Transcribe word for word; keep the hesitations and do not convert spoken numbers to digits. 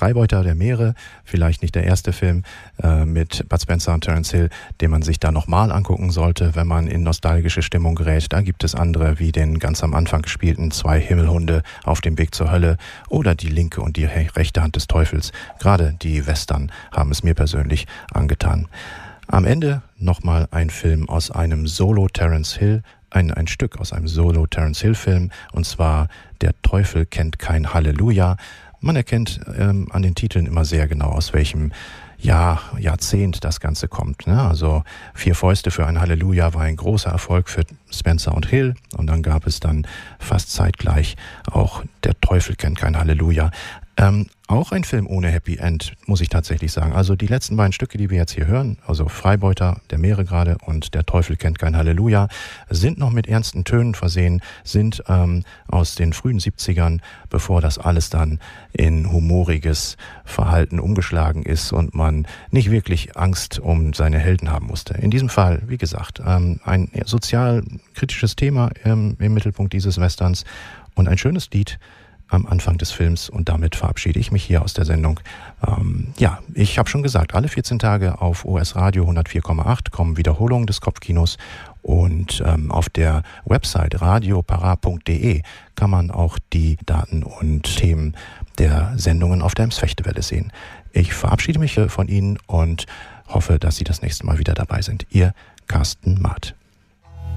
Freibeuter der Meere, vielleicht nicht der erste Film äh, mit Bud Spencer und Terence Hill, den man sich da nochmal angucken sollte, wenn man in nostalgische Stimmung gerät. Da gibt es andere, wie den ganz am Anfang gespielten Zwei Himmelhunde auf dem Weg zur Hölle oder Die linke und die rechte Hand des Teufels. Gerade die Western haben es mir persönlich angetan. Am Ende nochmal ein Film aus einem Solo Terence Hill, ein, ein Stück aus einem Solo Terence Hill Film, und zwar Der Teufel kennt kein Halleluja. Man erkennt ähm, an den Titeln immer sehr genau, aus welchem Jahr, Jahrzehnt das Ganze kommt. Ne? Also Vier Fäuste für ein Halleluja war ein großer Erfolg für Spencer und Hill, und dann gab es dann fast zeitgleich auch Der Teufel kennt kein Halleluja. Ähm, auch ein Film ohne Happy End, muss ich tatsächlich sagen. Also die letzten beiden Stücke, die wir jetzt hier hören, also Freibeuter der Meere gerade und Der Teufel kennt kein Halleluja, sind noch mit ernsten Tönen versehen, sind ähm, aus den frühen siebzigern, bevor das alles dann in humoriges Verhalten umgeschlagen ist und man nicht wirklich Angst um seine Helden haben musste. In diesem Fall, wie gesagt, ähm, ein sozial-kritisches Thema ähm, im Mittelpunkt dieses Westerns und ein schönes Lied am Anfang des Films, und damit verabschiede ich mich hier aus der Sendung. Ähm, ja, ich habe schon gesagt, alle vierzehn Tage auf O S Radio hundertvier Komma acht kommen Wiederholungen des Kopfkinos, und ähm, auf der Website radiopara punkt de kann man auch die Daten und Themen der Sendungen auf der Ems-Fechtewelle sehen. Ich verabschiede mich von Ihnen und hoffe, dass Sie das nächste Mal wieder dabei sind. Ihr Carsten Maat.